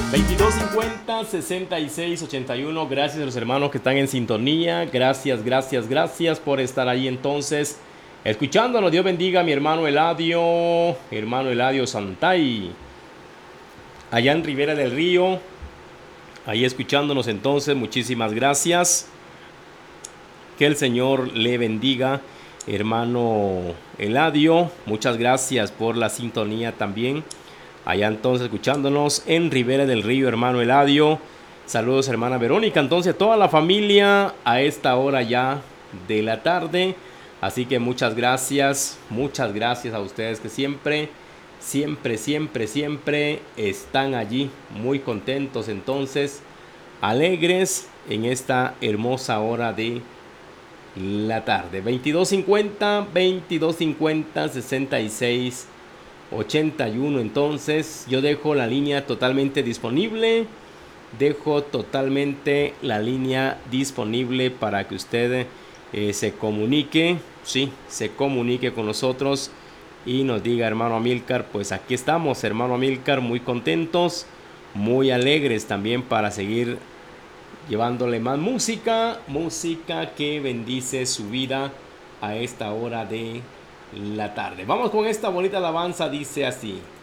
2250 6681. Gracias a los hermanos que están en sintonía. Gracias por estar ahí entonces escuchándonos. Dios bendiga a mi hermano Eladio Santay, allá en Ribera del Río, ahí escuchándonos entonces. Muchísimas gracias. Que el Señor le bendiga, hermano Eladio. Muchas gracias por la sintonía también. Allá entonces escuchándonos en Ribera del Río, hermano Eladio. Saludos, hermana Verónica. Entonces toda la familia a esta hora ya de la tarde. Así que muchas gracias a ustedes que siempre están allí muy contentos, entonces alegres en esta hermosa hora de la tarde. 2250 6681. Entonces yo dejo la línea totalmente disponible. Dejo totalmente la línea disponible para que usted se comunique, sí, se comunique con nosotros y nos diga, hermano Amílcar, pues aquí estamos, hermano Amílcar, muy contentos, muy alegres también para seguir llevándole más música que bendice su vida a esta hora de la tarde. Vamos con esta bonita alabanza, dice así.